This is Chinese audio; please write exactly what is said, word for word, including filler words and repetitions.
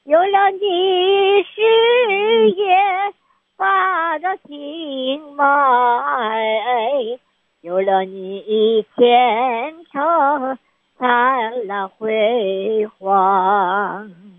有了你，事业发着新迈，有了你，前程灿烂辉煌。